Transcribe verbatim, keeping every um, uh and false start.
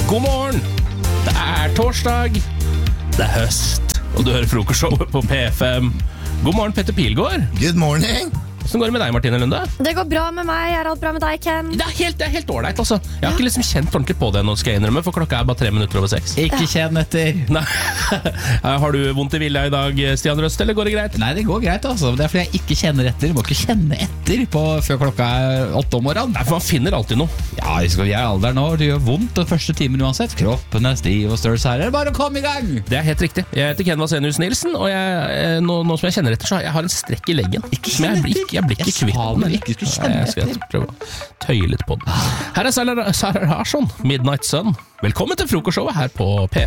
God morgen! Det er torsdag, det er høst, og du hører frokostshowet på P fem. God morgen, Petter Pilgaard. Good morning. Hvordan går det med deg, Martine Lunde? Det går bra med meg, er alt bra med deg, Ken? Det er helt, det er helt ordentlig, altså. Jeg har ikke liksom kjent ordentlig på det nå, skal jeg innrømme, for klokka er bare tre minutter over seks. Ikke kjenn etter. Nei. Har du vondt i vilja i dag, Stian Røst, eller går det greit? Nei, det går greit, altså. Det er fordi jeg ikke kjenner etter. Du må ikke kjenne etter på, før klokka er åtte om morgenen. Nei, for man finner alltid noe. Ja, vi skal vi er i alderen nå. Det gjør vondt den første timen uansett. Kroppen er stiv og større, så her er det bare å komme i gang. Det er helt riktig. Jeg heter Ken Vasenius Nilsen, og jeg, nå, nå som jeg kjenner etter, så har jeg har en strekk i leggen. Ikke Men jeg kjenn blir etter. ikke, jeg blir ikke Jeg kvitt sa den. du ikke skulle kjenne Jeg skal etter. prøve å tøye litt på den. Her er Sarah, Sarah Larsson, Midnight Sun. Velkommen til frokostshowet her på P